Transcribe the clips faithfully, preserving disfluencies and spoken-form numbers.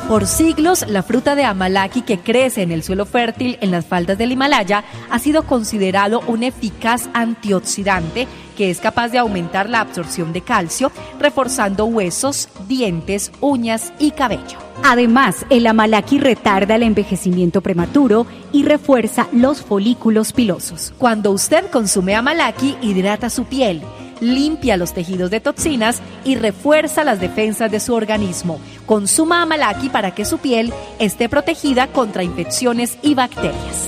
Por siglos, la fruta de amalaki que crece en el suelo fértil en las faldas del Himalaya ha sido considerado un eficaz antioxidante que es capaz de aumentar la absorción de calcio, reforzando huesos, dientes, uñas y cabello. Además, el amalaki retarda el envejecimiento prematuro y refuerza los folículos pilosos. Cuando usted consume amalaki, hidrata su piel, limpia los tejidos de toxinas y refuerza las defensas de su organismo. Consuma amalaki para que su piel esté protegida contra infecciones y bacterias.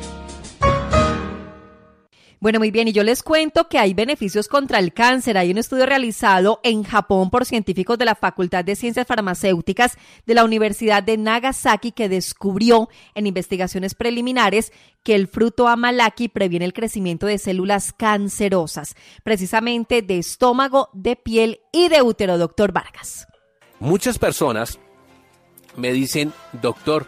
Bueno, muy bien, y yo les cuento que hay beneficios contra el cáncer. Hay un estudio realizado en Japón por científicos de la Facultad de Ciencias Farmacéuticas de la Universidad de Nagasaki que descubrió en investigaciones preliminares que el fruto amalaki previene el crecimiento de células cancerosas, precisamente de estómago, de piel y de útero, doctor Vargas. Muchas personas me dicen, doctor,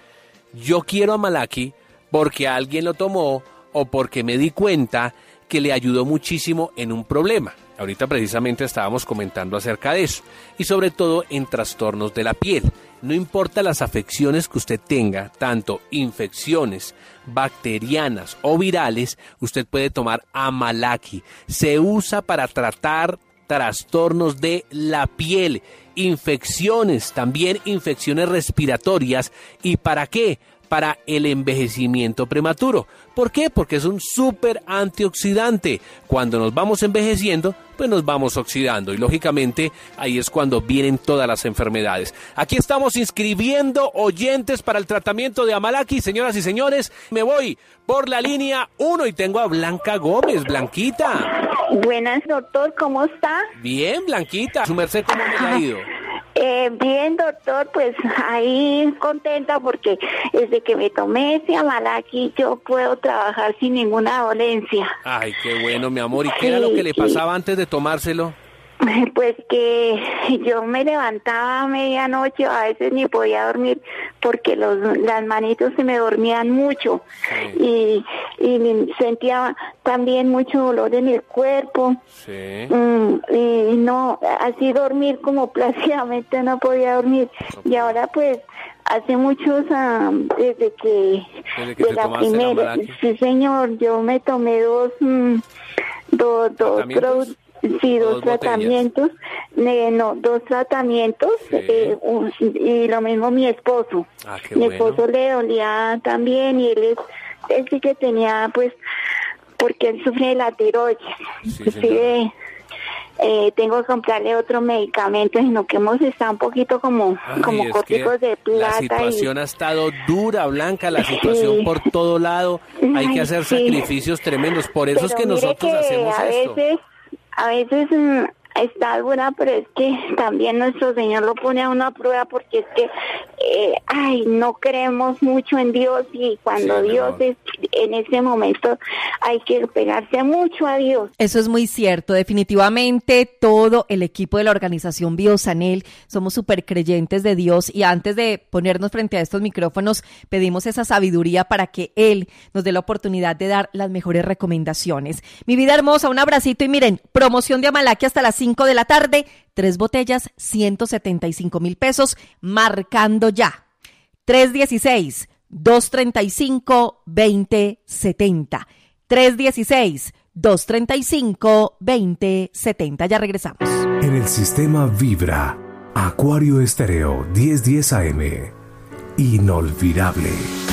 yo quiero amalaki porque alguien lo tomó o porque me di cuenta que le ayudó muchísimo en un problema. Ahorita precisamente estábamos comentando acerca de eso, y sobre todo en trastornos de la piel. No importa las afecciones que usted tenga, tanto infecciones bacterianas o virales, usted puede tomar amalaki. Se usa para tratar trastornos de la piel, infecciones, también infecciones respiratorias. ¿Y para qué? Para el envejecimiento prematuro. ¿Por qué? Porque es un súper antioxidante. Cuando nos vamos envejeciendo, pues nos vamos oxidando y lógicamente ahí es cuando vienen todas las enfermedades. Aquí estamos inscribiendo oyentes para el tratamiento de amalaki, señoras y señores. Me voy por la línea uno y tengo a Blanca Gómez. Blanquita. Buenas, doctor, ¿cómo está? Bien, Blanquita. ¿Su merced cómo me ha ido? Eh, bien, doctor, pues ahí contenta porque desde que me tomé ese amalaki yo puedo trabajar sin ninguna dolencia. Ay, qué bueno, mi amor. ¿Y qué sí, era lo que le pasaba sí. antes de tomárselo? Pues que yo me levantaba a medianoche, a veces ni podía dormir porque los las manitos se me dormían mucho, sí. y, y sentía también mucho dolor en el cuerpo, sí. mm, y no, así dormir como plácidamente no podía dormir, okay. Y ahora pues hace muchos, um, desde que, desde que de la primera, sí señor, yo me tomé dos, um, dos, dos productos. Sí, dos, dos tratamientos, eh, no, dos tratamientos, sí. eh, un, y lo mismo mi esposo. Ah, qué mi bueno. esposo le dolía también y él es, él sí que tenía, pues, porque él sufre de la tiroides. Sí, sí, eh, eh, tengo que comprarle otro medicamento, sino que hemos estado un poquito como, Ay, como corticos de plata. La situación y... ha estado dura, Blanca, la situación sí. por todo lado, hay Ay, que hacer sí. sacrificios tremendos, por eso Pero es que mire nosotros que hacemos a esto. Veces, A veces mmm, está dura, pero es que también nuestro Señor lo pone a uno a prueba porque es que, eh, ay, no creemos mucho en Dios y cuando sí, Dios es, en ese momento hay que pegarse mucho a Dios. Eso es muy cierto, definitivamente todo el equipo de la organización Biosanel somos súper creyentes de Dios y antes de ponernos frente a estos micrófonos pedimos esa sabiduría para que Él nos dé la oportunidad de dar las mejores recomendaciones. Mi vida hermosa, un abracito y miren, promoción de amalaki hasta las cinco de la tarde, tres botellas, ciento setenta y cinco mil pesos, marcando ya. tres uno seis, dos tres cinco, dos cero siete cero. tres uno seis, dos tres cinco, dos cero siete cero. Ya regresamos. En el sistema Vibra, Acuario Estéreo diez diez A M. Inolvidable.